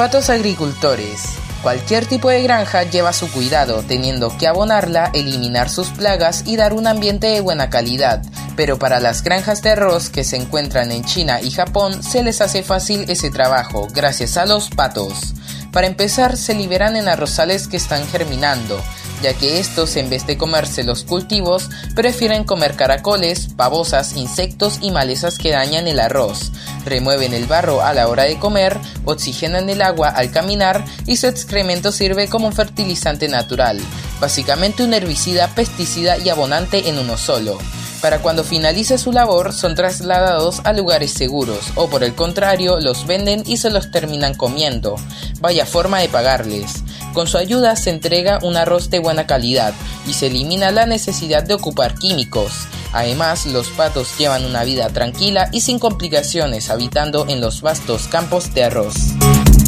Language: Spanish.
Patos agricultores. Cualquier tipo de granja lleva su cuidado, teniendo que abonarla, eliminar sus plagas y dar un ambiente de buena calidad. Pero para las granjas de arroz que se encuentran en China y Japón se les hace fácil ese trabajo, gracias a los patos. Para empezar, se liberan en arrozales que están germinando, ya que estos, en vez de comerse los cultivos, prefieren comer caracoles, babosas, insectos y malezas que dañan el arroz. Remueven el barro a la hora de comer, oxigenan el agua al caminar y su excremento sirve como un fertilizante natural, básicamente un herbicida, pesticida y abonante en uno solo. Para cuando finalice su labor son trasladados a lugares seguros o por el contrario los venden y se los terminan comiendo. Vaya forma de pagarles. Con su ayuda se entrega un arroz de buena calidad y se elimina la necesidad de ocupar químicos. Además, los patos llevan una vida tranquila y sin complicaciones habitando en los vastos campos de arroz.